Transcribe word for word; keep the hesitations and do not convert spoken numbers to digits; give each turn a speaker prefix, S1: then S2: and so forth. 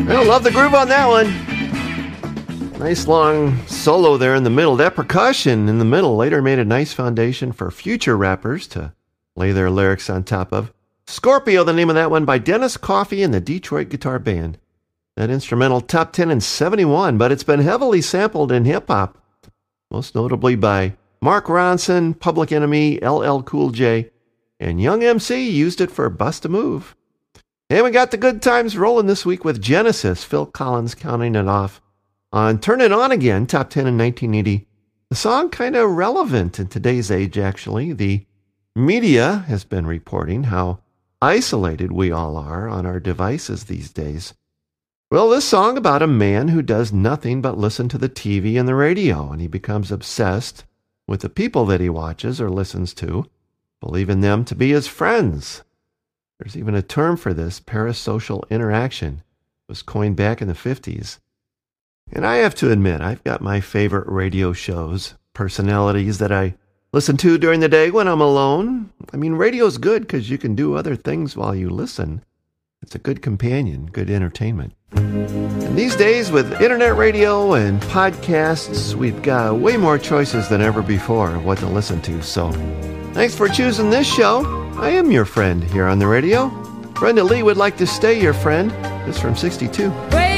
S1: I love the groove on that one. Nice long solo there in the middle. That percussion in the middle later made a nice foundation for future rappers to lay their lyrics on top of. Scorpio, the name of that one, by Dennis Coffey and the Detroit Guitar Band. That instrumental top ten in seventy-one, but it's been heavily sampled in hip-hop, most notably by Mark Ronson, Public Enemy, L L Cool J, and Young M C used it for Bust a Move. And we got the good times rolling this week with Genesis, Phil Collins counting it off on Turn It On Again, top ten in nineteen eighty. The song kind of relevant in today's age, actually. The media has been reporting how isolated we all are on our devices these days. Well, this song about a man who does nothing but listen to the T V and the radio, and he becomes obsessed with the people that he watches or listens to, believing them to be his friends. There's even a term for this, parasocial interaction. It was coined back in the fifties. And I have to admit, I've got my favorite radio shows, personalities that I listen to during the day when I'm alone. I mean, radio's good because you can do other things while you listen. It's a good companion, good entertainment. And these days, with internet radio and podcasts, we've got way more choices than ever before of what to listen to. So, thanks for choosing this show. I am your friend here on the radio. Brenda Lee would like to stay your friend. This from sixty-two.